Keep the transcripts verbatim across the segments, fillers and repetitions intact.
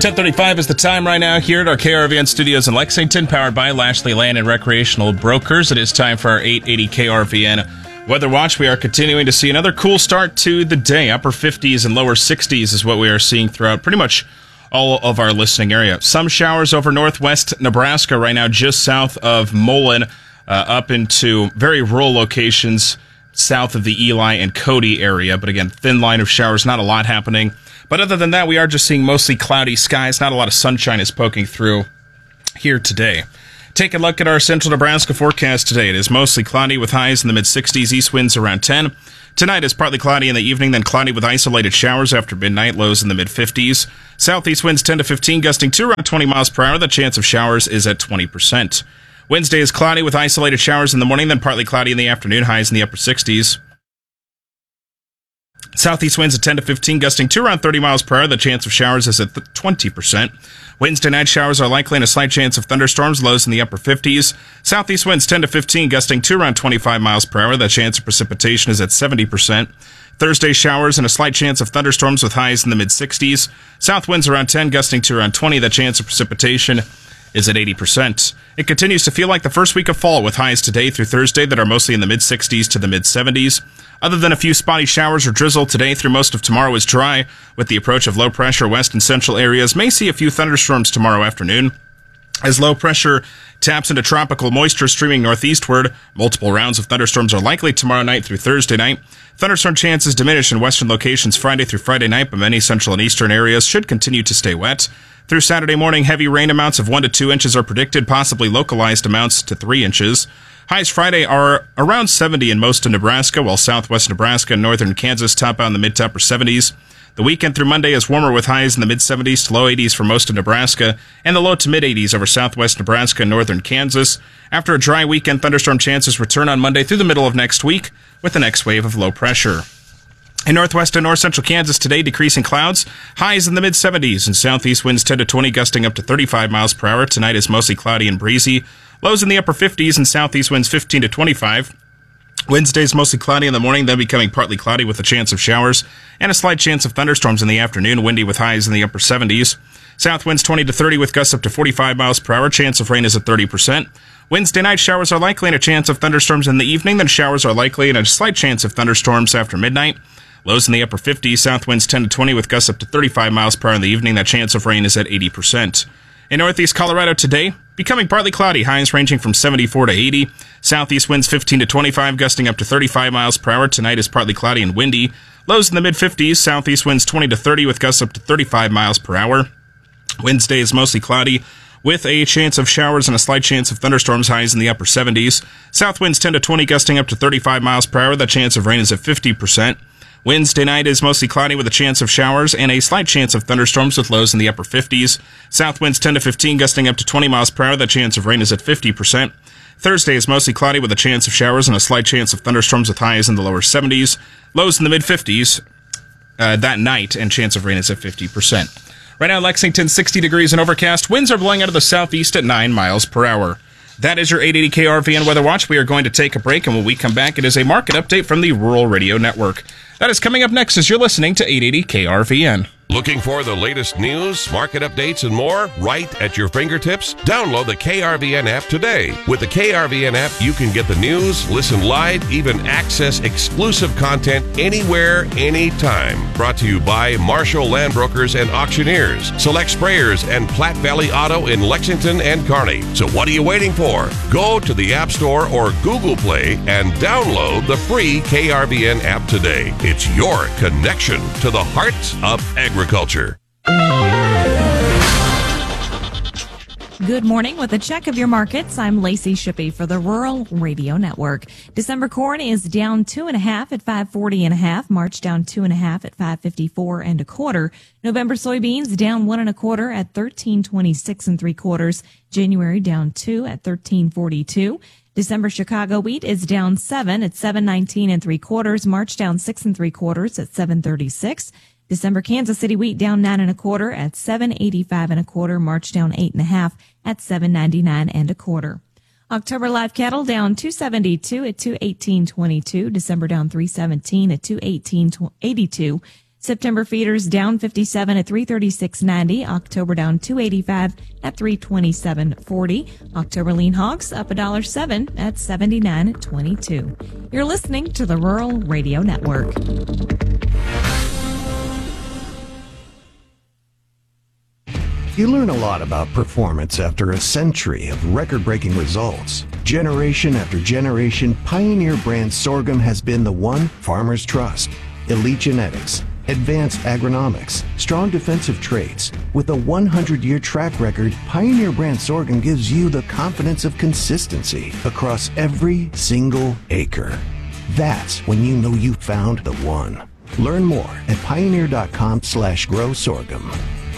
ten thirty-five is the time right now here at our K R V N studios in Lexington, powered by Lashley Land and Recreational Brokers. It is time for our eight eighty K R V N Weather Watch. We are continuing to see another cool start to the day. Upper fifties and lower sixties is what we are seeing throughout pretty much all of our listening area. Some showers over northwest Nebraska right now, just south of Mullen, uh, up into very rural locations south of the Eli and Cody area. But again, thin line of showers, not a lot happening. But other than that, we are just seeing mostly cloudy skies. Not a lot of sunshine is poking through here today. Take a look at our central Nebraska forecast today. It is mostly cloudy with highs in the mid-sixties, east winds around ten. Tonight is partly cloudy in the evening, then cloudy with isolated showers after midnight, lows in the mid-fifties. Southeast winds ten to fifteen, gusting to around twenty miles per hour. The chance of showers is at twenty percent. Wednesday is cloudy with isolated showers in the morning, then partly cloudy in the afternoon, highs in the upper sixties. Southeast winds at ten to fifteen, gusting to around thirty miles per hour. The chance of showers is at twenty percent. Wednesday night showers are likely and a slight chance of thunderstorms, lows in the upper fifties. Southeast winds ten to fifteen, gusting to around twenty-five miles per hour. The chance of precipitation is at seventy percent. Thursday showers and a slight chance of thunderstorms with highs in the mid-sixties. South winds around ten, gusting to around twenty. The chance of precipitation is at eighty percent. It continues to feel like the first week of fall with highs today through Thursday that are mostly in the mid-sixties to the mid-seventies. Other than a few spotty showers or drizzle today through most of tomorrow is dry. With the approach of low pressure, west and central areas may see a few thunderstorms tomorrow afternoon. As low pressure taps into tropical moisture streaming northeastward, multiple rounds of thunderstorms are likely tomorrow night through Thursday night. Thunderstorm chances diminish in western locations Friday through Friday night, but many central and eastern areas should continue to stay wet. Through Saturday morning, heavy rain amounts of one to two inches are predicted, possibly localized amounts to three inches. Highs Friday are around seventy in most of Nebraska, while southwest Nebraska and northern Kansas top out in the mid to upper seventies. The weekend through Monday is warmer with highs in the mid-seventies to low eighties for most of Nebraska, and the low to mid-eighties over southwest Nebraska and northern Kansas. After a dry weekend, thunderstorm chances return on Monday through the middle of next week with the next wave of low pressure. In northwest and north central Kansas today, decreasing clouds, highs in the mid-seventies, and southeast winds ten to twenty, gusting up to thirty-five miles per hour. Tonight is mostly cloudy and breezy. Lows in the upper fifties, and southeast winds fifteen to twenty-five. Wednesday is mostly cloudy in the morning, then becoming partly cloudy with a chance of showers, and a slight chance of thunderstorms in the afternoon, windy with highs in the upper seventies. South winds twenty to thirty with gusts up to forty-five miles per hour. Chance of rain is at thirty percent. Wednesday night showers are likely and a chance of thunderstorms in the evening, then showers are likely and a slight chance of thunderstorms after midnight. Lows in the upper fifties, south winds ten to twenty with gusts up to thirty-five miles per hour in the evening. That chance of rain is at eighty percent. In northeast Colorado today, becoming partly cloudy, highs ranging from seventy-four to eighty. Southeast winds fifteen to twenty-five, gusting up to thirty-five miles per hour. Tonight is partly cloudy and windy. Lows in the mid-fifties, southeast winds twenty to thirty with gusts up to thirty-five miles per hour. Wednesday is mostly cloudy with a chance of showers and a slight chance of thunderstorms, highs in the upper seventies. South winds ten to twenty, gusting up to thirty-five miles per hour. The chance of rain is at fifty percent. Wednesday night is mostly cloudy with a chance of showers and a slight chance of thunderstorms with lows in the upper fifties. South winds ten to fifteen, gusting up to twenty miles per hour. The chance of rain is at fifty percent. Thursday is mostly cloudy with a chance of showers and a slight chance of thunderstorms with highs in the lower seventies. Lows in the mid-fifties uh, that night, and chance of rain is at fifty percent. Right now, Lexington, sixty degrees and overcast. Winds are blowing out of the southeast at nine miles per hour. That is your eight eighty K R V N Weather Watch. We are going to take a break, and when we come back, it is a market update from the Rural Radio Network. That is coming up next as you're listening to eight eighty K R V N. Looking for the latest news, market updates, and more right at your fingertips? Download the K R V N app today. With the K R V N app, you can get the news, listen live, even access exclusive content anywhere, anytime. Brought to you by Marshall Land Brokers and Auctioneers, Select Sprayers, and Platte Valley Auto in Lexington and Kearney. So what are you waiting for? Go to the App Store or Google Play and download the free K R V N app today. It's your connection to the heart of agriculture. Good morning. With a check of your markets, I'm Lacey Shippey for the Rural Radio Network. December corn is down two and a half at five forty and a half. March down two and a half at five fifty-four and a quarter. November soybeans down one and a quarter at thirteen twenty-six and three quarters. January down two at thirteen forty-two. December Chicago wheat is down seven at seven nineteen and three quarters. March down six and three quarters at seven thirty-six. December Kansas City wheat down nine and a quarter at seven eighty-five and a quarter. March down eight and a half at seven ninety-nine and a quarter. October live cattle down two seventy-two at two eighteen twenty-two. December down three seventeen at two eighteen eighty-two. September feeders down fifty-seven at three thirty-six ninety. October down two eighty-five at three twenty-seven forty. October lean hogs up a dollar seven at seventy-nine twenty-two. You're listening to the Rural Radio Network. You learn a lot about performance after a century of record-breaking results. Generation after generation, Pioneer brand sorghum has been the one farmers trust. Elite genetics, advanced agronomics, strong defensive traits. With a one hundred year track record, Pioneer brand sorghum gives you the confidence of consistency across every single acre. That's when you know you found the one. Learn more at pioneer.com slash grow sorghum.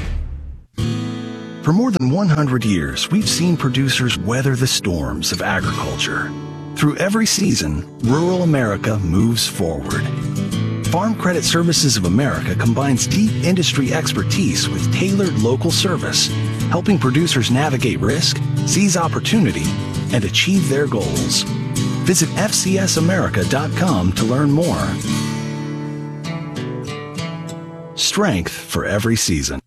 For more than one hundred years, we've seen producers weather the storms of agriculture. Through every season, rural America moves forward. Farm Credit Services of America combines deep industry expertise with tailored local service, helping producers navigate risk, seize opportunity, and achieve their goals. Visit F C S America dot com to learn more. Strength for every season.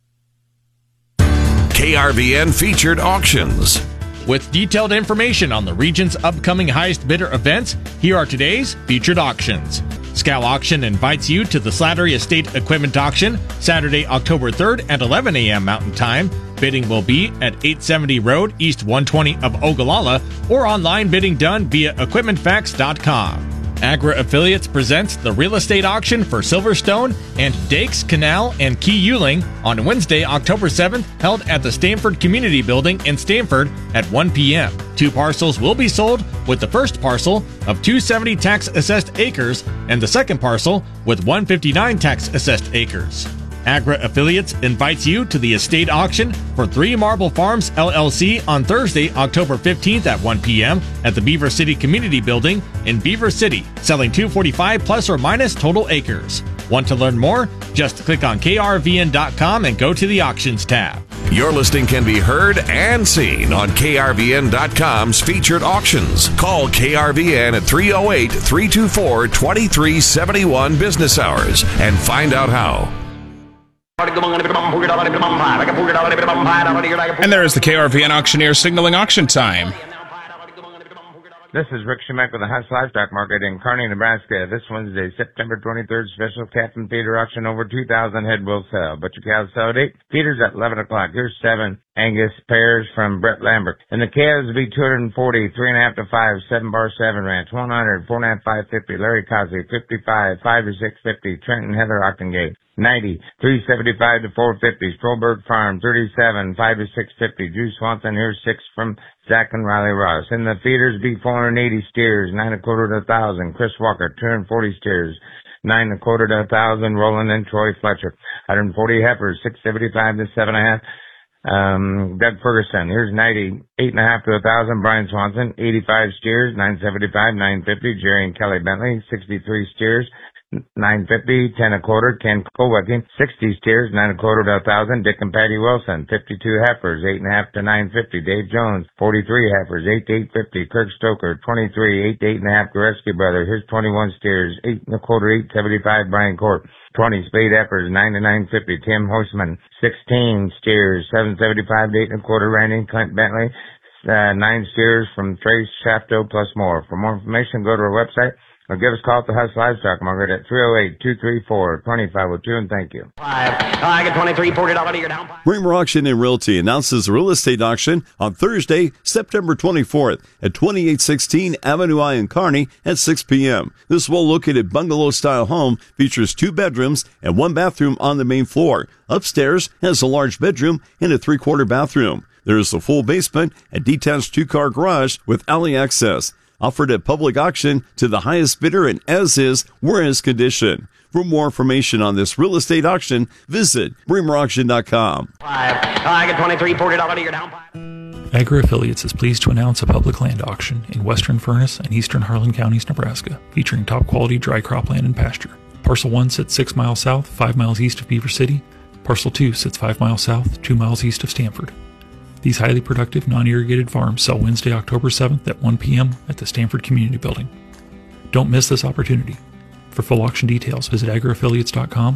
K R V N Featured Auctions. With detailed information on the region's upcoming highest bidder events, here are today's featured auctions. Scal Auction invites you to the Slattery Estate Equipment Auction, Saturday, October third at eleven a.m. Mountain Time. Bidding will be at eight seventy Road, East one twenty of Ogallala, or online bidding done via equipment facts dot com. Agra Affiliates presents the real estate auction for Silverstone and Dakes, Canal, and Key Yuling on Wednesday, October seventh, held at the Stamford Community Building in Stamford at one p.m. Two parcels will be sold, with the first parcel of two hundred seventy tax-assessed acres and the second parcel with one hundred fifty-nine tax-assessed acres. Agra Affiliates invites you to the estate auction for Three Marble Farms L L C on Thursday, October fifteenth at one p.m. at the Beaver City Community Building in Beaver City, selling two hundred forty-five plus or minus total acres. Want to learn more? Just click on K R V N dot com and go to the Auctions tab. Your listing can be heard and seen on K R V N dot com's Featured Auctions. Call K R V N at three oh eight, three two four, two three seven one business hours and find out how. And there is the K R V N Auctioneer signaling auction time. This is Rick Shemek with the Huss Livestock Market in Kearney, Nebraska. This Wednesday, September twenty-third, special calf and feeder auction. Over two thousand head will sell. Butcher cows sell at eight. Feeders at eleven o'clock. Here's seven Angus pairs from Brett Lambert. And the calves will be two hundred forty, three and a half to five, seven bar seven ranch, one hundred, four and a half, five fifty. Larry Cosley, fifty-five, five to six fifty. Trenton Heather Ockengate, ninety, three seventy-five to four fifty. Strollberg Farm, thirty-seven, five to six fifty. Drew Swanson, here's six from Zach and Riley Ross. In the feeders, be four hundred eighty steers, nine a quarter to a thousand. Chris Walker, two hundred forty steers, nine a quarter to a thousand. Roland and Troy Fletcher, one hundred forty heifers, six seventy-five to seven and a half. Um, Doug Ferguson, here's ninety, eight and a half to a thousand. Brian Swanson, eighty-five steers, nine seventy-five, nine fifty. Jerry and Kelly Bentley, sixty-three steers, nine fifty, ten a quarter. Ken Kowicki, sixty steers, nine a quarter to a thousand. Dick and Patty Wilson, fifty-two heifers, eight and a half to nine fifty. Dave Jones, forty-three heifers, eight to eight fifty. Kirk Stoker, twenty-three, eight to eight and a half. Goreski Brother, here's twenty-one steers, eight and a quarter, eight seventy-five. Brian Court, twenty spade heifers, nine to nine fifty. Tim Hoisman, sixteen steers, seven seventy-five to eight and a quarter. Randy Clint Bentley, uh, nine steers from Trace Shafto plus more. For more information, go to our website or give us a call at the Huss Livestock Market at three oh eight, two three four, two five oh two, and thank you. Five. I get twenty-three, forty dollars a year down. Bremer Auction and Realty announces a real estate auction on Thursday, September twenty-fourth at twenty-eight sixteen Avenue I in Kearney at six p.m. This well-located bungalow-style home features two bedrooms and one bathroom on the main floor. Upstairs has a large bedroom and a three-quarter bathroom. There is a full basement and detached two-car garage with alley access. Offered at public auction to the highest bidder and as is, whereas condition. For more information on this real estate auction, visit Bremer Auction dot com. Five. I get twenty-three, forty dollars a year down. Agra Affiliates is pleased to announce a public land auction in western Furnace and eastern Harlan counties, Nebraska, featuring top quality dry cropland and pasture. Parcel one sits six miles south, five miles east of Beaver City. Parcel two sits five miles south, two miles east of Stamford. These highly productive, non-irrigated farms sell Wednesday, October seventh at one p.m. at the Stamford Community Building. Don't miss this opportunity. For full auction details, visit Agra Affiliates dot com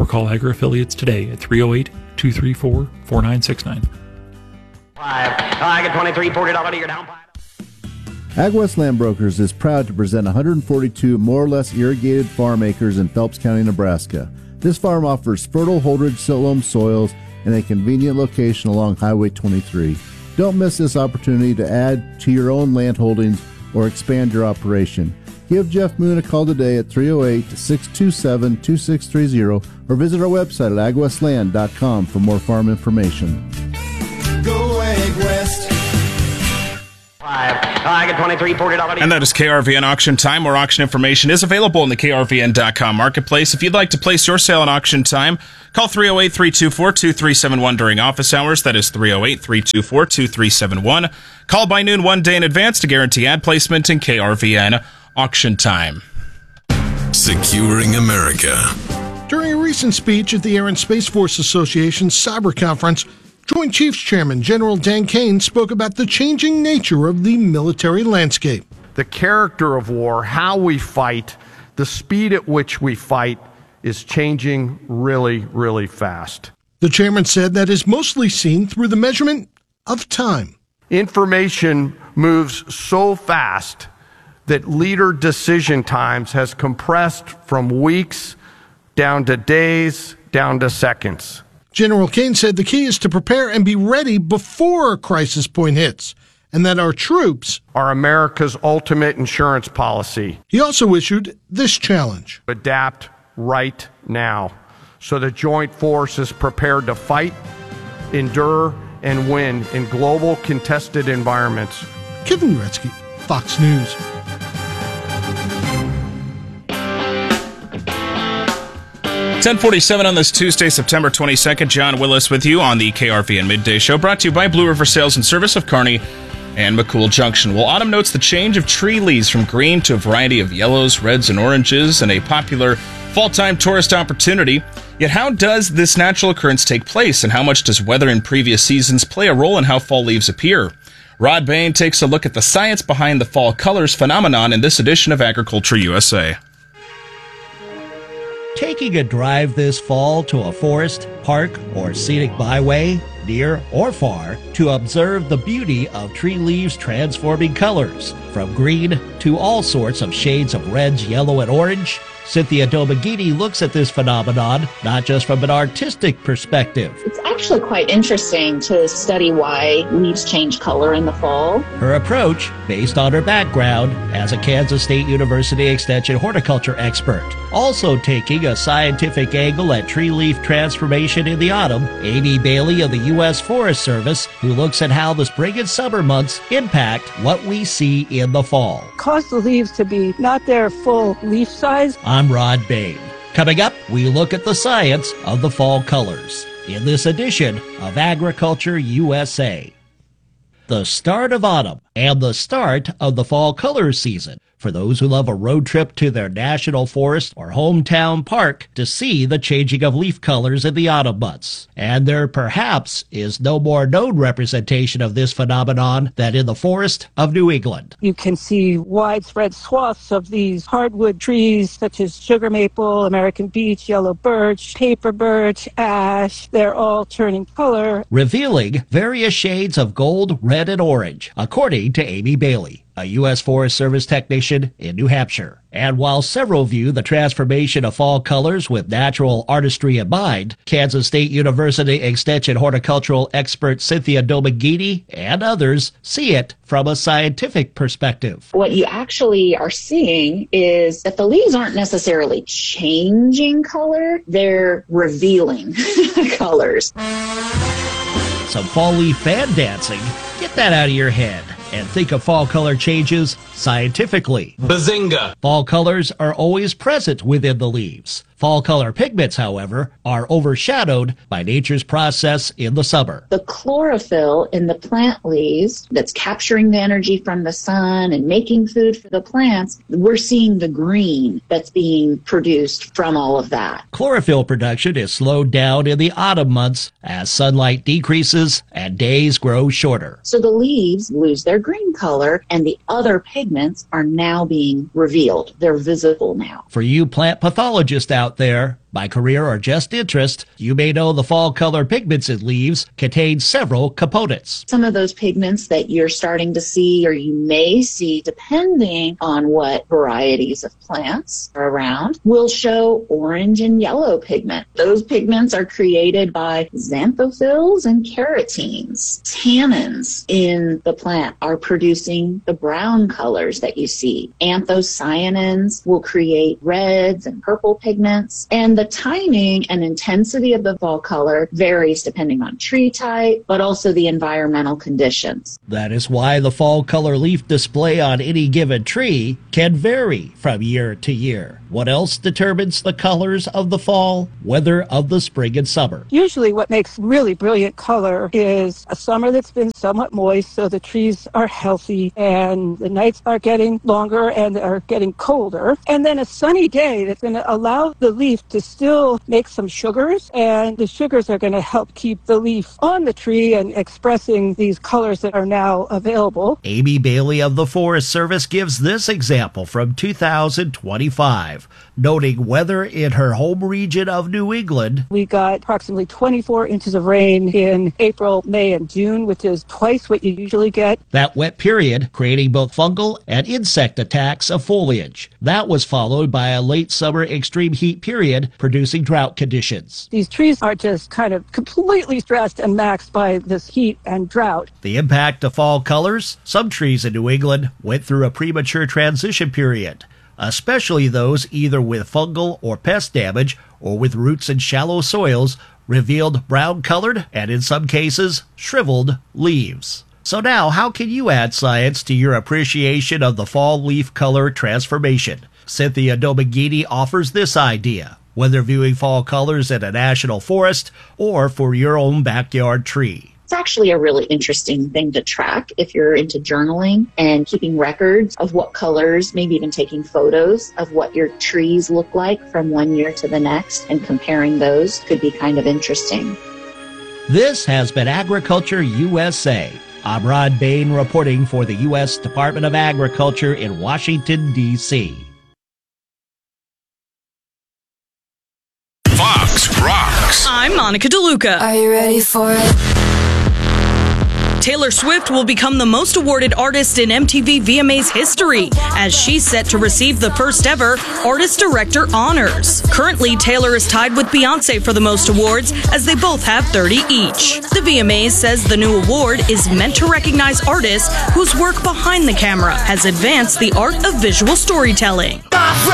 or call Agri Affiliates today at three oh eight, two three four, four nine six nine. Five. I get twenty-three, forty dollars to your down. AgWest Land Brokers is proud to present one hundred forty-two more or less irrigated farm acres in Phelps County, Nebraska. This farm offers fertile Holdridge loam soils and a convenient location along Highway twenty-three. Don't miss this opportunity to add to your own land holdings or expand your operation. Give Jeff Moon a call today at three oh eight, six two seven, two six three zero or visit our website at ag west land dot com for more farm information. Go AgWest. Five. I get twenty-three, forty dollars. And that is K R V N Auction Time, where auction information is available in the K R V N dot com marketplace. If you'd like to place your sale on Auction Time, call three oh eight, three two four, two three seven one during office hours. That is three oh eight, three two four, two three seven one. Call by noon one day in advance to guarantee ad placement in K R V N Auction Time. Securing America. During a recent speech at the Air and Space Force Association's Cyber Conference, Joint Chiefs Chairman General Dan Kane spoke about the changing nature of the military landscape. The character of war, how we fight, the speed at which we fight is changing really, really fast. The chairman said that is mostly seen through the measurement of time. Information moves so fast that leader decision times has compressed from weeks down to days, down to seconds. General Kane said the key is to prepare and be ready before a crisis point hits, and that our troops are America's ultimate insurance policy. He also issued this challenge. Adapt right now so the Joint Force is prepared to fight, endure, and win in global contested environments. Kevin Uretsky, Fox News. ten forty-seven on this Tuesday, September twenty-second. John Willis with you on the K R V N Midday Show, brought to you by Blue River Sales and Service of Kearney and McCool Junction. Well, autumn notes the change of tree leaves from green to a variety of yellows, reds, and oranges, and a popular fall-time tourist opportunity. Yet how does this natural occurrence take place, and how much does weather in previous seasons play a role in how fall leaves appear? Rod Bain takes a look at the science behind the fall colors phenomenon in this edition of Agriculture U S A. Taking a drive this fall to a forest, park, or scenic byway, near or far, to observe the beauty of tree leaves transforming colors, from green to all sorts of shades of reds, yellow, and orange. Cynthia Domagini looks at this phenomenon not just from an artistic perspective. It's actually quite interesting to study why leaves change color in the fall. Her approach, based on her background as a Kansas State University Extension horticulture expert. Also taking a scientific angle at tree leaf transformation in the autumn, Amy Bailey of the U S Forest Service, who looks at how the spring and summer months impact what we see in the fall. Cause the leaves to be not their full leaf size. I'm Rod Bain. Coming up, we look at the science of the fall colors in this edition of Agriculture U S A. The start of autumn and the start of the fall color season for those who love a road trip to their national forest or hometown park to see the changing of leaf colors in the autumn months. And there perhaps is no more known representation of this phenomenon than in the forest of New England. You can see widespread swaths of these hardwood trees such as sugar maple, American beech, yellow birch, paper birch, ash. They're all turning color, revealing various shades of gold, red, and orange, according to Amy Bailey, a U S Forest Service technician in New Hampshire. And while several view the transformation of fall colors with natural artistry in mind, Kansas State University Extension horticultural expert Cynthia Domagini and others see it from a scientific perspective. What you actually are seeing is that the leaves aren't necessarily changing color, they're revealing colors. Some fall leaf fan dancing. Get that out of your head and think of fall color changes scientifically. Bazinga! Fall colors are always present within the leaves. Fall color pigments, however, are overshadowed by nature's process in the summer. The chlorophyll in the plant leaves that's capturing the energy from the sun and making food for the plants, we're seeing the green that's being produced from all of that. Chlorophyll production is slowed down in the autumn months as sunlight decreases and days grow shorter. So the leaves lose their green color and the other pigments are now being revealed. They're visible now. For you plant pathologists out there, By career or just interest, you may know the fall color pigments in leaves contain several components. Some of those pigments that you're starting to see or you may see, depending on what varieties of plants are around, will show orange and yellow pigment. Those pigments are created by xanthophylls and carotenes. Tannins in the plant are producing the brown colors that you see. Anthocyanins will create reds and purple pigments, and the timing and intensity of the fall color varies depending on tree type, but also the environmental conditions. That is why the fall color leaf display on any given tree can vary from year to year. What else determines the colors of the fall? Weather of the spring and summer. Usually what makes really brilliant color is a summer that's been somewhat moist, so the trees are healthy and the nights are getting longer and are getting colder. And then a sunny day that's going to allow the leaf to still make some sugars, and the sugars are going to help keep the leaf on the tree and expressing these colors that are now available. Amy Bailey of the Forest Service gives this example from two thousand twenty-five, noting weather in her home region of New England. We got approximately twenty-four inches of rain in April, May, and June, which is twice what you usually get. That wet period creating both fungal and insect attacks of foliage. That was followed by a late summer extreme heat period producing drought conditions. These trees are just kind of completely stressed and maxed by this heat and drought. The impact of fall colors: some trees in New England went through a premature transition period, especially those either with fungal or pest damage or with roots in shallow soils revealed brown-colored and in some cases shriveled leaves. So now, how can you add science to your appreciation of the fall leaf color transformation? Cynthia Domangini offers this idea, whether viewing fall colors in a national forest or for your own backyard tree. It's actually a really interesting thing to track if you're into journaling and keeping records of what colors, maybe even taking photos of what your trees look like from one year to the next and comparing those could be kind of interesting. This has been Agriculture U S A. I'm Ron Bain reporting for the U S Department of Agriculture in Washington, D C Fox Rocks. I'm Monica DeLuca. Are you ready for it? Taylor Swift will become the most awarded artist in M T V V M A's history, as she's set to receive the first ever Artist Director honors. Currently, Taylor is tied with Beyonce for the most awards, as they both have thirty each. The V M A says the new award is meant to recognize artists whose work behind the camera has advanced the art of visual storytelling.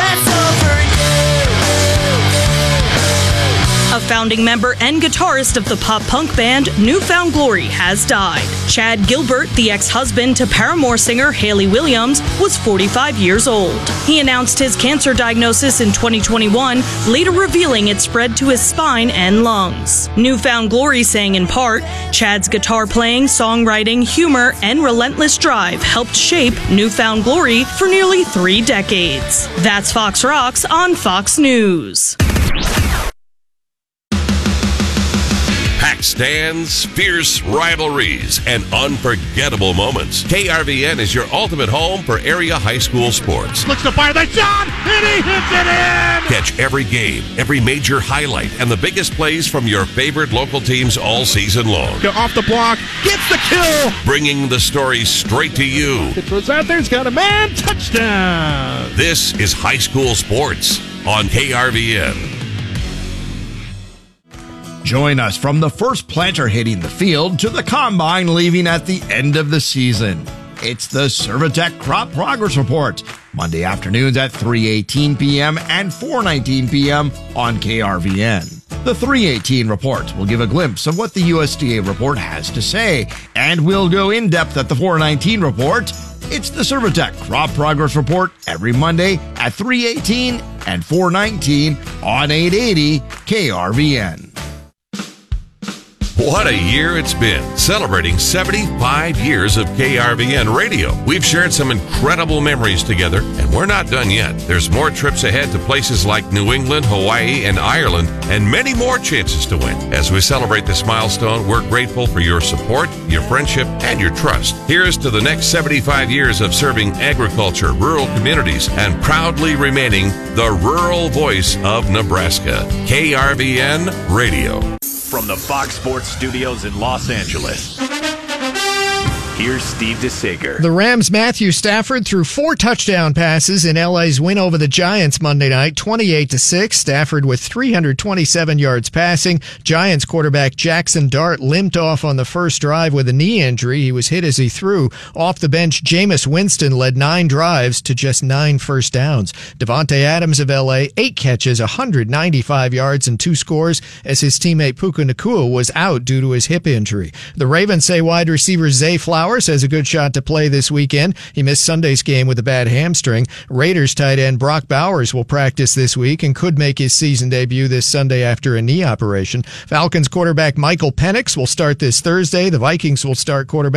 A founding member and guitarist of the pop-punk band New Found Glory has died. Chad Gilbert, the ex-husband to Paramore singer Hayley Williams, was forty-five years old. He announced his cancer diagnosis in twenty twenty-one, later revealing it spread to his spine and lungs. New Found Glory sang in part, Chad's guitar playing, songwriting, humor, and relentless drive helped shape New Found Glory for nearly three decades. That's Fox Rocks on Fox News. Packed stands, fierce rivalries, and unforgettable moments. K R V N is your ultimate home for area high school sports. Looks to fire that shot, and he hits it in! Catch every game, every major highlight, and the biggest plays from your favorite local teams all season long. Go off the block, gets the kill! Bringing the story straight to you. It was out there, it's got a man, touchdown! This is high school sports on K R V N. Join us from the first planter hitting the field to the combine leaving at the end of the season. It's the Servitec Crop Progress Report, Monday afternoons at three eighteen p.m. and four nineteen p.m. on K R V N. The three eighteen report will give a glimpse of what the U S D A report has to say, and we'll go in depth at the four nineteen report. It's the Servitec Crop Progress Report every Monday at three eighteen and four nineteen on eight eighty K R V N. What a year it's been, celebrating seventy-five years of K R V N radio. We've shared some incredible memories together, and we're not done yet. There's more trips ahead to places like New England, Hawaii, and Ireland, and many more chances to win. As we celebrate this milestone, we're grateful for your support, your friendship, and your trust. Here's to the next seventy-five years of serving agriculture, rural communities, and proudly remaining the rural voice of Nebraska. K R V N Radio. From the Fox Sports Studios in Los Angeles, here's Steve DeSager. The Rams' Matthew Stafford threw four touchdown passes in L A's win over the Giants Monday night, twenty-eight to six. Stafford with three hundred twenty-seven yards passing. Giants quarterback Jackson Dart limped off on the first drive with a knee injury. He was hit as he threw. Off the bench, Jameis Winston led nine drives to just nine first downs. Devontae Adams of L A, eight catches, one hundred ninety-five yards, and two scores as his teammate Puka Nacua was out due to his hip injury. The Ravens say wide receiver Zay Flowers has a good shot to play this weekend. He missed Sunday's game with a bad hamstring. Raiders tight end Brock Bowers will practice this week and could make his season debut this Sunday after a knee operation. Falcons quarterback Michael Penix will start this Thursday. The Vikings will start quarterback